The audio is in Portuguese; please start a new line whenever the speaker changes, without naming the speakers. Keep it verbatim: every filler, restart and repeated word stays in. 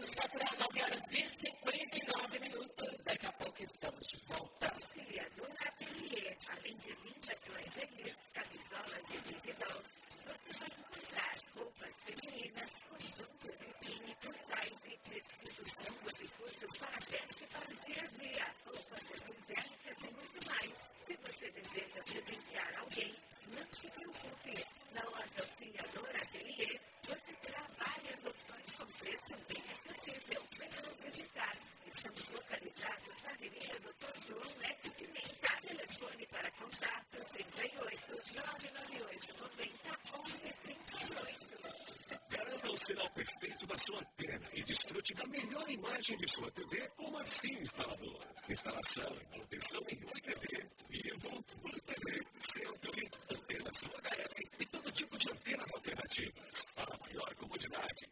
faturar nove horas e cinquenta e nove minutos. Daqui a pouco estamos de volta.
Auxiliador Ateliê, além de lindas lingeries, camisolas e bibidós, você vai encontrar roupas femininas, conjuntos skinny, plus-size, vestidos longos e curtos para a festa e para o dia a dia, roupas evangélicas e muito mais. Se você deseja presentear alguém, não se preocupe. Na loja Auxiliador Ateliê, você terá várias opções com preço bem acessível. Venha nos visitar. Estamos localizados na Avenida doutor João F. Pimenta. Telefone para contato trinta e oito, nove nove oito, noventa, onze, trinta e oito.
Garanta o sinal perfeito da sua antena e desfrute da melhor imagem de sua T V com Marcinho Instalador. Instalação e manutenção em Oi T V, Vivo, Blue T V, Century, antenas U H F e todo tipo de antenas alternativas. Para maior comodidade,